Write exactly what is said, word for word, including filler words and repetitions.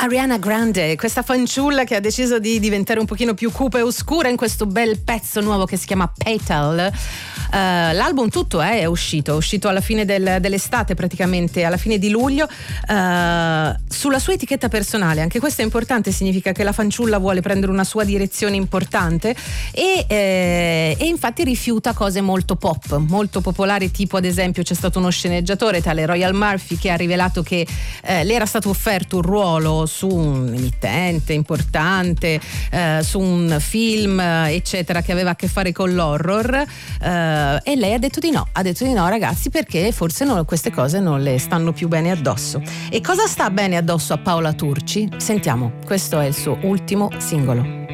Ariana Grande, questa fanciulla che ha deciso di diventare un pochino più cupa e oscura in questo bel pezzo nuovo che si chiama Petal. Uh, l'album tutto eh, è uscito, è uscito alla fine del, dell'estate, praticamente alla fine di luglio, uh, sulla sua etichetta personale. Anche questo è importante, significa che la fanciulla vuole prendere una sua direzione importante e, eh, e infatti rifiuta cose molto pop, molto popolari, tipo ad esempio c'è stato uno sceneggiatore, tale Royal Murphy, che ha rivelato che eh, le era stato offerto un ruolo su un emittente importante, eh, su un film eccetera che aveva a che fare con l'horror, eh, e lei ha detto di no, ha detto di no ragazzi, perché forse no, queste cose non le stanno più bene addosso. E cosa sta bene addosso a Paola Turci? Sentiamo, questo è il suo ultimo singolo.